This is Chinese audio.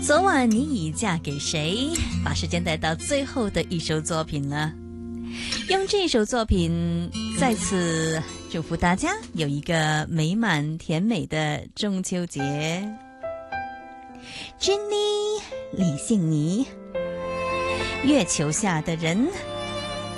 昨晚你已嫁给谁？把时间带到最后的一首作品了。用这首作品再次祝福大家有一个美满甜美的中秋节。珍妮李杏妮，月球下的人。